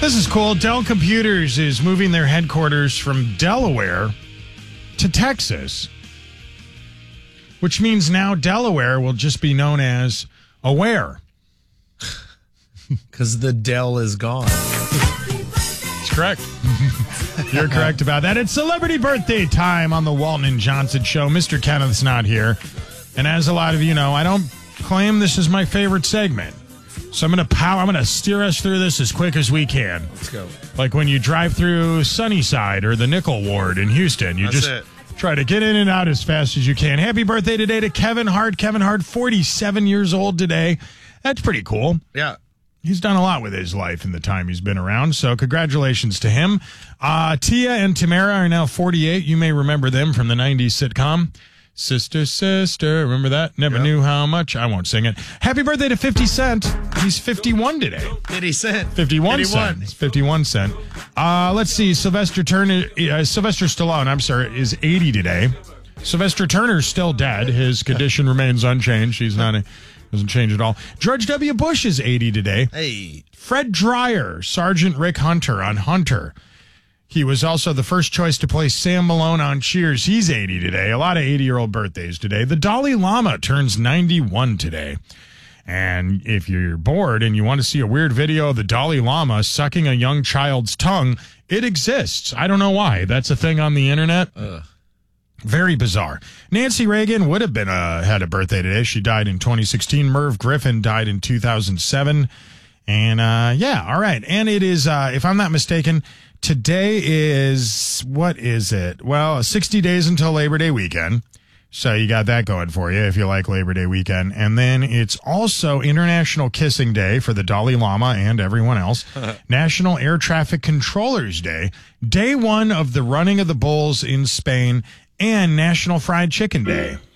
This is cool. Dell Computers is moving their headquarters from Delaware to Texas, which means now Delaware will just be known as Aware. Because the Dell is gone. That's correct. You're correct about that. It's celebrity birthday time on the Walton and Johnson Show. Mr. Kenneth's not here. And as a lot of you know, I don't claim this is my favorite segment. So I'm going to steer us through this as quick as we can. Let's go. Like when you drive through Sunnyside or the Nickel Ward in Houston, you try to get in and out as fast as you can. Happy birthday today to Kevin Hart. Kevin Hart, 47 years old today. That's pretty cool. Yeah. He's done a lot with his life in the time he's been around, so congratulations to him. Tia and Tamara are now 48. You may remember them from the 90s sitcom. Sister, Sister. Remember that? Never knew how much. I won't sing it. Happy birthday to 50 Cent. He's 51 today. 50 Cent. 51 Cent. It's 51 Cent. Let's see. Sylvester Stallone, is 80 today. Sylvester Turner's still dead. His condition remains unchanged. He's not doesn't change at all. George W. Bush is 80 today. Hey. Fred Dreyer, Sergeant Rick Hunter on Hunter. He was also the first choice to play Sam Malone on Cheers. He's 80 today. A lot of 80-year-old birthdays today. The Dalai Lama turns 91 today. And if you're bored and you want to see a weird video of the Dalai Lama sucking a young child's tongue, it exists. I don't know why. That's a thing on the internet. Very bizarre. Nancy Reagan would have been had a birthday today. She died in 2016. Merv Griffin died in 2007. And, all right. And it is, if I'm not mistaken, today is, what is it? Well, 60 days until Labor Day weekend. So you got that going for you if you like Labor Day weekend. And then it's also International Kissing Day for the Dalai Lama and everyone else. National Air Traffic Controllers Day. Day one of the running of the bulls in Spain. And National Fried Chicken Day.